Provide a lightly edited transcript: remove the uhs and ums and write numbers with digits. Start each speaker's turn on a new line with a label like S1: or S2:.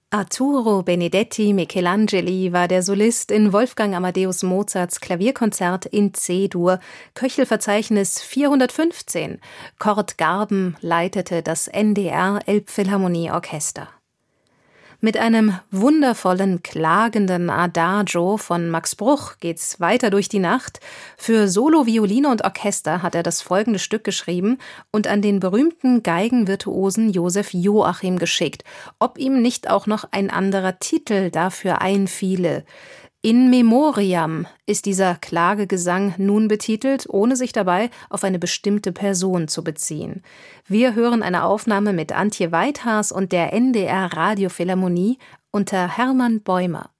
S1: Arturo Benedetti Michelangeli war der Solist in Wolfgang Amadeus Mozarts Klavierkonzert in C-Dur, Köchelverzeichnis 415. Kurt Garben leitete das NDR Elbphilharmonieorchester. Mit einem wundervollen, klagenden Adagio von Max Bruch geht's weiter durch die Nacht. Für Solo, Violine und Orchester hat er das folgende Stück geschrieben und an den berühmten Geigenvirtuosen Josef Joachim geschickt, ob ihm nicht auch noch ein anderer Titel dafür einfiele. In Memoriam ist dieser Klagegesang nun betitelt, ohne sich dabei auf eine bestimmte Person zu beziehen. Wir hören eine Aufnahme mit Antje Weithaas und der NDR Radiophilharmonie unter Hermann Bäumer.